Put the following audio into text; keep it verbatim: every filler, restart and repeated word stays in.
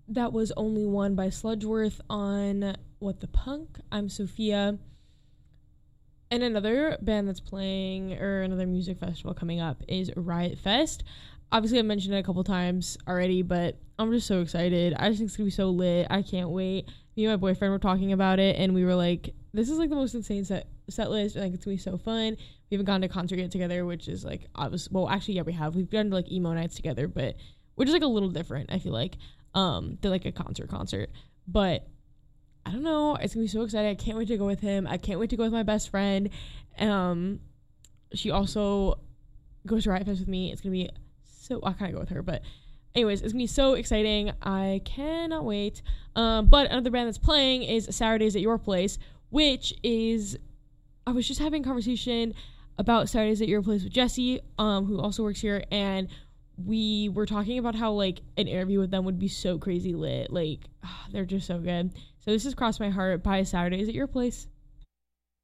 that was only won by Sludgeworth on What the Punk. I'm Sophia. And another band that's playing, or another music festival coming up, is Riot Fest. Obviously, I mentioned it a couple times already, but I'm just so excited. I just think it's going to be so lit. I can't wait. Me and my boyfriend were talking about it, and we were like, this is like the most insane set, set list. I think it's going to be so fun. We haven't gone to a concert yet together, which is like, obvious. Well, actually, yeah, we have. We've done like emo nights together, but which is like a little different, I feel like, um, than like a concert concert. But I don't know. It's going to be so exciting. I can't wait to go with him. I can't wait to go with my best friend. Um, she also goes to Riot Fest with me. It's going to be so, I kind of go with her, but anyways, it's gonna be so exciting. I cannot wait. Um, but another band that's playing is Saturdays at Your Place, which is, I was just having a conversation about Saturdays at Your Place with Jesse, um, who also works here, and we were talking about how like an interview with them would be so crazy lit. Like, oh, they're just so good. So this is Cross My Heart by Saturdays at Your Place.